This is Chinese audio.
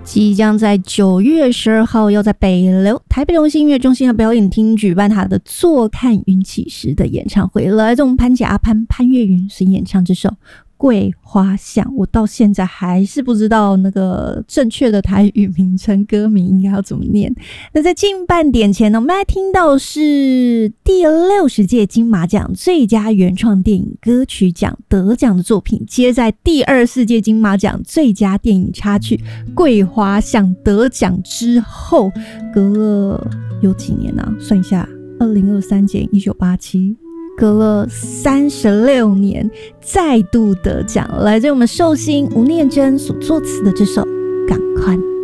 即将在9月12号要在台北流行音乐中心的表演厅举办他的坐看云起时的演唱会，来自我们潘姐阿潘越云所演唱这首桂花巷。我到现在还是不知道那个正确的台语名称歌名应该要怎么念。那在进半点前呢，我们来听到是第60届金马奖最佳原创电影歌曲奖得奖的作品，接在第24届金马奖最佳电影插曲桂花巷得奖之后，隔了有几年啊？算一下，2023减1987，隔了36年再度得奖，来自我们寿星吴念真所作词的这首《赶快》。